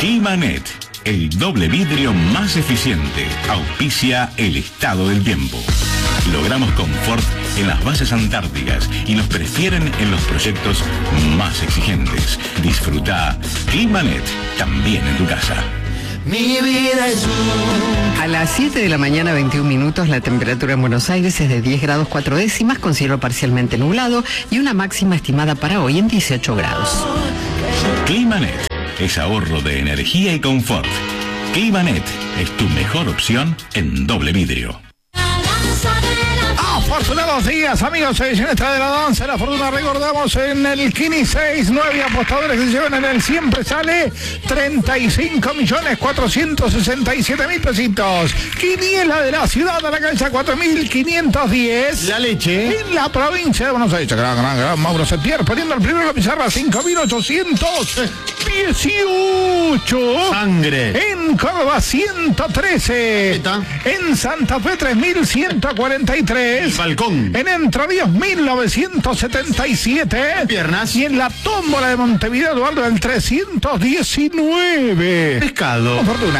Climanet, el doble vidrio más eficiente, auspicia el estado del tiempo. Logramos confort en las bases antárticas y nos prefieren en los proyectos más exigentes. Disfruta Climanet también en tu casa. Mi vida es A las 7 de la mañana, 21 minutos, la temperatura en Buenos Aires es de 10 grados 4 décimas, con cielo parcialmente nublado y una máxima estimada para hoy en 18 grados. Climanet es ahorro de energía y confort. Climanet es tu mejor opción en doble vidrio. Afortunados días, amigos de Ginesta de la Danza. La fortuna, recordamos, en el Kini 6, 9 apostadores que se llevan en el siempre sale 35.467.000 pesitos. Quiniela de la ciudad, a la cancha 4.510. La leche. En la provincia de Buenos Aires, gran Mauro Septier poniendo el primero la pizarra, 5.818. Sangre. En Córdoba, 113. ¿Está? En Santa Fe, 3.143. Balcón. En Entre Ríos, 1977. Piernas. Y en la tómbola de Montevideo, Eduardo, el 319. Pescado. Fortuna.